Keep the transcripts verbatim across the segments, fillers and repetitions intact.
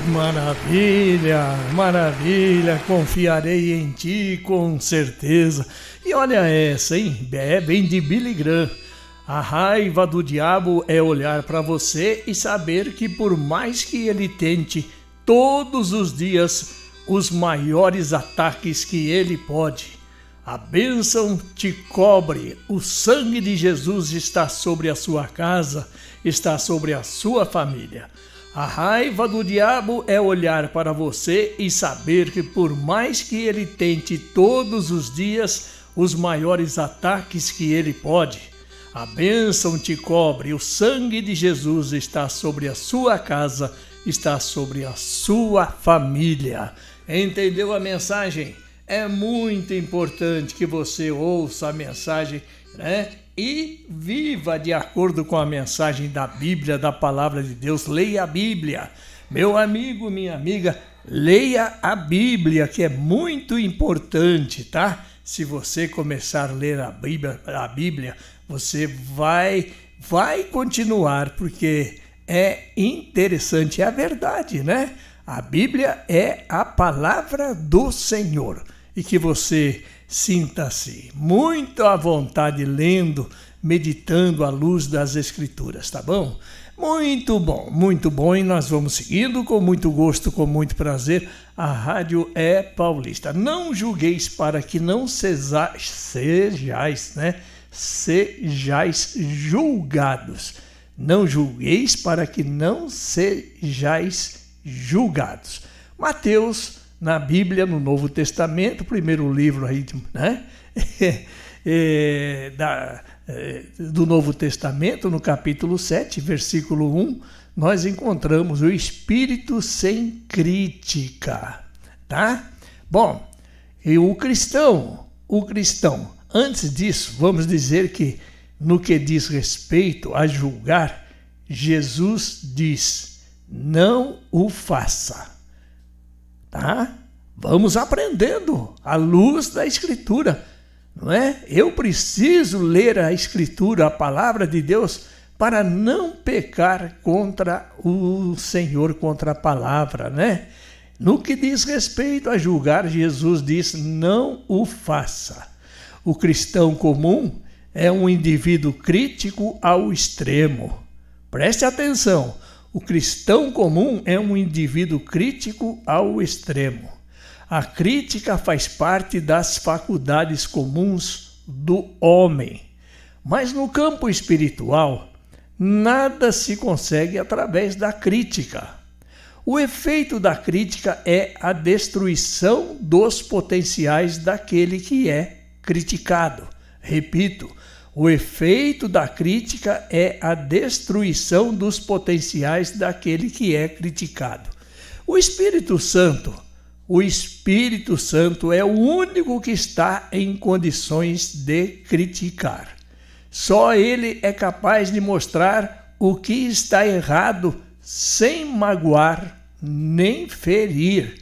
Maravilha, maravilha, confiarei em ti com certeza. E olha essa, hein? É bem de Billy Graham. A raiva do diabo é olhar para você e saber que por mais que ele tente todos os dias os maiores ataques que ele pode, a bênção te cobre, o sangue de Jesus está sobre a sua casa, está sobre a sua família. A raiva do diabo é olhar para você e saber que por mais que ele tente todos os dias os maiores ataques que ele pode, a bênção te cobre, o sangue de Jesus está sobre a sua casa, está sobre a sua família. Entendeu a mensagem? É muito importante que você ouça a mensagem, né? E viva de acordo com a mensagem da Bíblia, da Palavra de Deus. Leia a Bíblia. Meu amigo, minha amiga, leia a Bíblia, que é muito importante, tá? Se você começar a ler a Bíblia, a Bíblia, você vai, vai continuar, porque é interessante, é a verdade, né? A Bíblia é a palavra do Senhor. E que você sinta-se muito à vontade lendo, meditando à luz das Escrituras, tá bom? Muito bom, muito bom. E nós vamos seguindo com muito gosto, com muito prazer. A Rádio é Paulista. Não julgueis para que não seja, sejais, né? Sejais julgados. Não julgueis para que não sejais julgados. Mateus, na Bíblia, no Novo Testamento, o primeiro livro aí, né? é, da, é, do Novo Testamento, no capítulo sete, versículo um, nós encontramos o Espírito sem crítica, tá? Bom, e o cristão, o cristão, antes disso, vamos dizer que no que diz respeito a julgar, Jesus diz, não o faça. Tá? Vamos aprendendo à luz da Escritura, não é? Eu preciso ler a Escritura, a palavra de Deus, para não pecar contra o Senhor, contra a palavra, né? No que diz respeito a julgar, Jesus diz, não o faça. O cristão comum é um indivíduo crítico ao extremo. Preste atenção. O cristão comum é um indivíduo crítico ao extremo. A crítica faz parte das faculdades comuns do homem. Mas no campo espiritual, nada se consegue através da crítica. O efeito da crítica é a destruição dos potenciais daquele que é criticado. Repito, o efeito da crítica é a destruição dos potenciais daquele que é criticado. O Espírito Santo, o Espírito Santo é o único que está em condições de criticar. Só ele é capaz de mostrar o que está errado sem magoar nem ferir.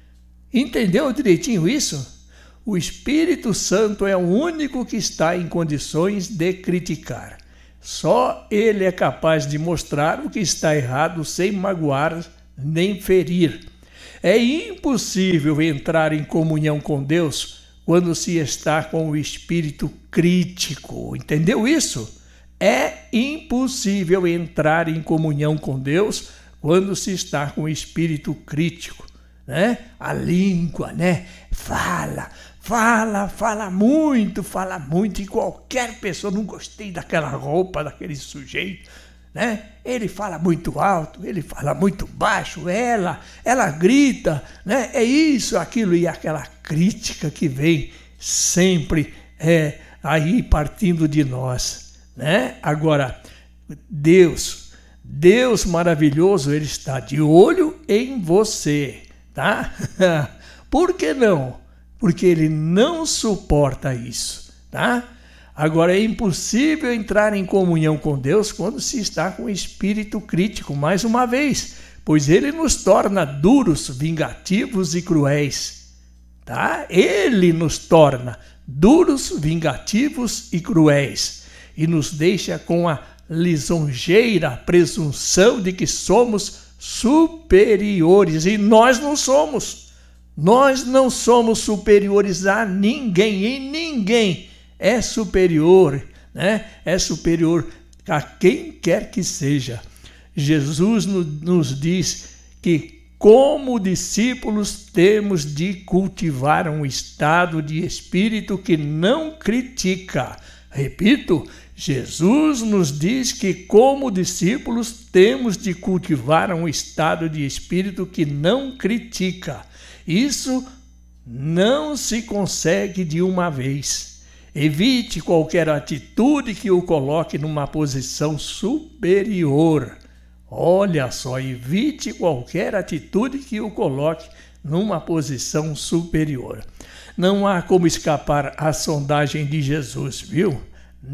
Entendeu direitinho isso? O Espírito Santo é o único que está em condições de criticar. Só ele é capaz de mostrar o que está errado sem magoar nem ferir. É impossível entrar em comunhão com Deus quando se está com o espírito crítico. Entendeu isso? É impossível entrar em comunhão com Deus quando se está com o espírito crítico, né? A língua, né? Fala, fala, fala muito, fala muito. E qualquer pessoa, não gostei daquela roupa, daquele sujeito, né? Ele fala muito alto, ele fala muito baixo, ela, ela grita, né? É isso, aquilo e aquela crítica que vem sempre é, aí partindo de nós, né? Agora, Deus, Deus maravilhoso, ele está de olho em você, tá? Por que não? Porque ele não suporta isso, tá? Agora, é impossível entrar em comunhão com Deus quando se está com espírito crítico, mais uma vez, pois ele nos torna duros, vingativos e cruéis, tá? Ele nos torna duros, vingativos e cruéis e nos deixa com a lisonjeira presunção de que somos superiores, e nós não somos. Nós não somos superiores a ninguém, e ninguém é superior, né? É superior a quem quer que seja. Jesus nos diz que, como discípulos, temos de cultivar um estado de espírito que não critica. Repito, Jesus nos diz que, como discípulos, temos de cultivar um estado de espírito que não critica. Isso não se consegue de uma vez. Evite qualquer atitude que o coloque numa posição superior. Olha só, evite qualquer atitude que o coloque numa posição superior. Não há como escapar à sondagem de Jesus, viu?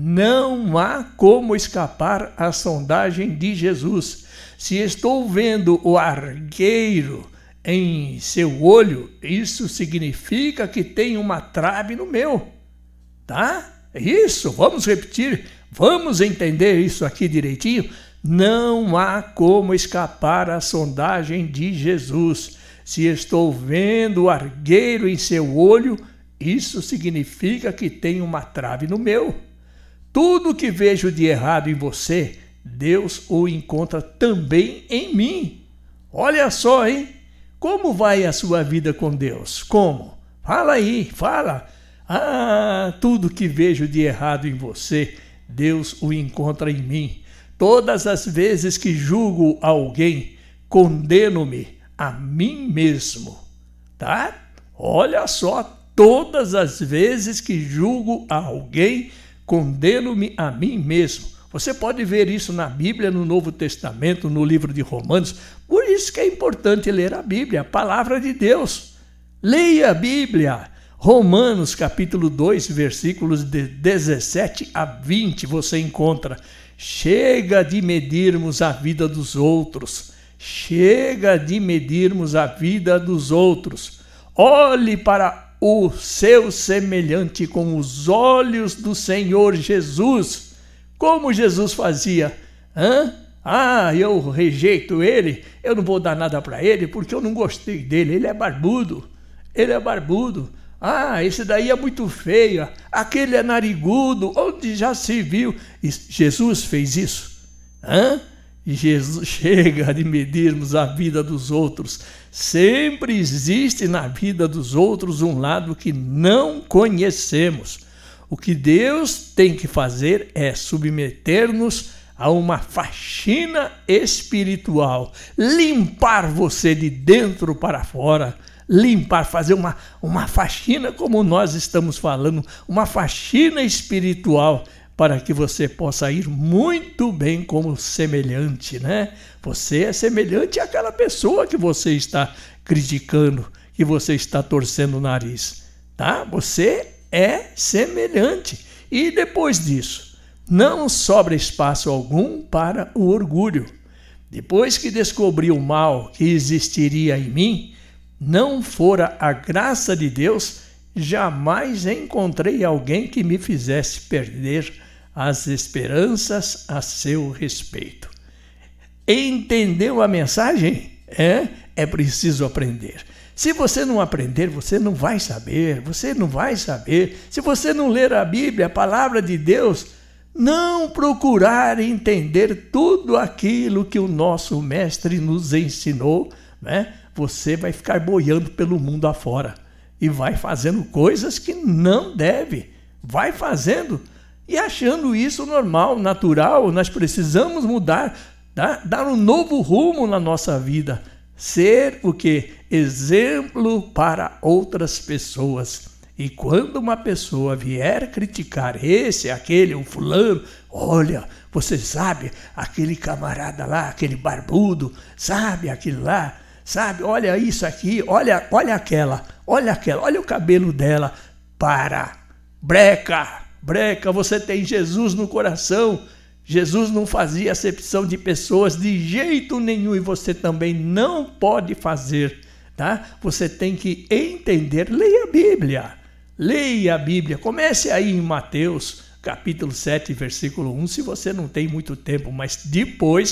Não há como escapar à sondagem de Jesus. Se estou vendo o argueiro em seu olho, isso significa que tem uma trave no meu, tá? Isso, vamos repetir, vamos entender isso aqui direitinho. Não há como escapar à sondagem de Jesus. Se estou vendo o argueiro em seu olho, isso significa que tem uma trave no meu. Tudo que vejo de errado em você, Deus o encontra também em mim. Olha só, hein? Como vai a sua vida com Deus? Como? Fala aí, fala. Ah, tudo que vejo de errado em você, Deus o encontra em mim. Todas as vezes que julgo alguém, condeno-me a mim mesmo, tá? Olha só, todas as vezes que julgo alguém, condeno-me a mim mesmo. Você pode ver isso na Bíblia, no Novo Testamento, no livro de Romanos. Por isso que é importante ler a Bíblia, a palavra de Deus. Leia a Bíblia. Romanos capítulo dois, versículos de dezessete a vinte, você encontra: chega de medirmos a vida dos outros. Chega de medirmos a vida dos outros. Olhe para o seu semelhante com os olhos do Senhor Jesus. Como Jesus fazia? Hã? Ah, eu rejeito ele, eu não vou dar nada para ele porque eu não gostei dele, ele é barbudo, ele é barbudo. Ah, esse daí é muito feio, aquele é narigudo, onde já se viu? E Jesus fez isso? Hã? Jesus, chega de medirmos a vida dos outros. Sempre existe na vida dos outros um lado que não conhecemos. O que Deus tem que fazer é submeter-nos a uma faxina espiritual, limpar você de dentro para fora, limpar, fazer uma, uma faxina, como nós estamos falando, uma faxina espiritual, para que você possa ir muito bem como semelhante, né? Você é semelhante àquela pessoa que você está criticando, que você está torcendo o nariz, tá? Você é semelhante. E depois disso, não sobra espaço algum para o orgulho. Depois que descobri o mal que existiria em mim, não fora a graça de Deus, jamais encontrei alguém que me fizesse perder as esperanças a seu respeito. Entendeu a mensagem? É, é preciso aprender. Se você não aprender, você não vai saber, você não vai saber. Se você não ler a Bíblia, a palavra de Deus, não procurar entender tudo aquilo que o nosso mestre nos ensinou, né? Você vai ficar boiando pelo mundo afora e vai fazendo coisas que não deve. Vai fazendo e achando isso normal, natural. Nós precisamos mudar, tá? Dar um novo rumo na nossa vida. Ser o quê? Exemplo para outras pessoas. E quando uma pessoa vier criticar esse, aquele, o fulano, olha, você sabe, aquele camarada lá, aquele barbudo, sabe, aquele lá, sabe, olha isso aqui, olha, olha aquela, olha aquela, olha o cabelo dela. Para, breca, breca, você tem Jesus no coração. Jesus não fazia acepção de pessoas de jeito nenhum e você também não pode fazer, tá? Você tem que entender, leia a Bíblia, leia a Bíblia. Comece aí em Mateus, capítulo sete, versículo um, se você não tem muito tempo, mas depois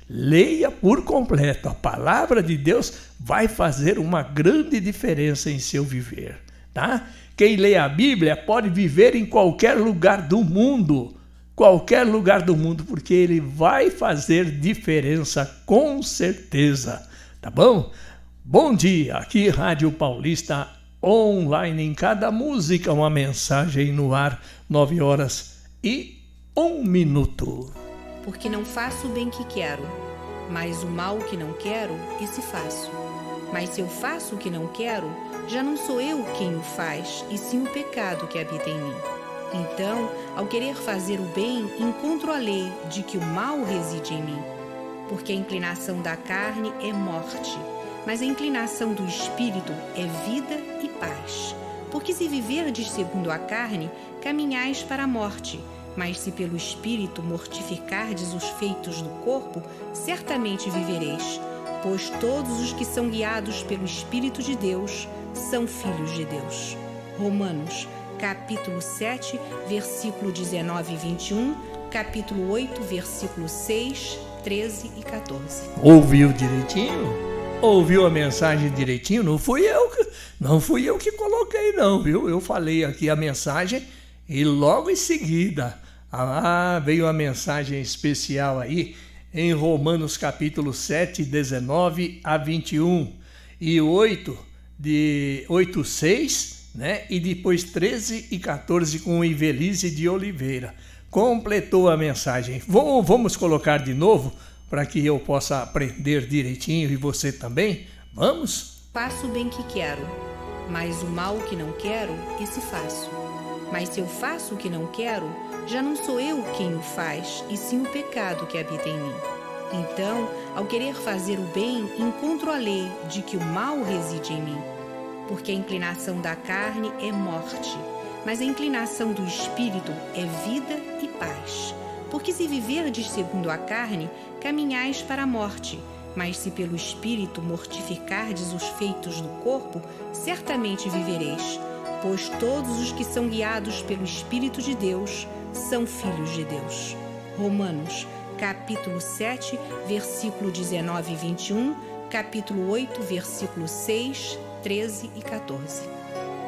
leia por completo. A palavra de Deus vai fazer uma grande diferença em seu viver, tá? Quem lê a Bíblia pode viver em qualquer lugar do mundo, qualquer lugar do mundo, porque ele vai fazer diferença com certeza, tá bom? Bom dia, aqui Rádio Paulista Online, em cada música uma mensagem no ar, nove horas e um minuto. Porque não faço o bem que quero, mas o mal que não quero, esse faço. Mas se eu faço o que não quero, já não sou eu quem o faz, e sim o pecado que habita em mim. Então, ao querer fazer o bem, encontro a lei de que o mal reside em mim. Porque a inclinação da carne é morte, mas a inclinação do espírito é vida e paz. Porque se viverdes segundo a carne, caminhais para a morte, mas se pelo espírito mortificardes os feitos do corpo, certamente vivereis. Pois todos os que são guiados pelo Espírito de Deus são filhos de Deus. Romanos, capítulo sete, versículo dezenove e vinte e um, capítulo oito, versículos seis, treze e quatorze. Ouviu direitinho? Ouviu a mensagem direitinho? Não fui eu que, não fui eu que coloquei não, viu? Eu falei aqui a mensagem e logo em seguida ah, veio a mensagem especial aí em Romanos capítulo sete, dezenove a vinte e um e oito, de oito, seis, né? E depois treze e quatorze com Ivelise de Oliveira. Completou a mensagem. Vamos colocar de novo para que eu possa aprender direitinho e você também? Vamos? Faço o bem que quero, mas o mal que não quero, esse faço. Mas se eu faço o que não quero, já não sou eu quem o faz, e sim o pecado que habita em mim. Então, ao querer fazer o bem, encontro a lei de que o mal reside em mim. Porque a inclinação da carne é morte, mas a inclinação do espírito é vida e paz. Porque se viverdes segundo a carne, caminhais para a morte, mas se pelo espírito mortificardes os feitos do corpo, certamente vivereis. Pois todos os que são guiados pelo Espírito de Deus são filhos de Deus. Romanos, capítulo sete, versículo dezenove e vinte e um, capítulo oito, versículos seis, treze e quatorze.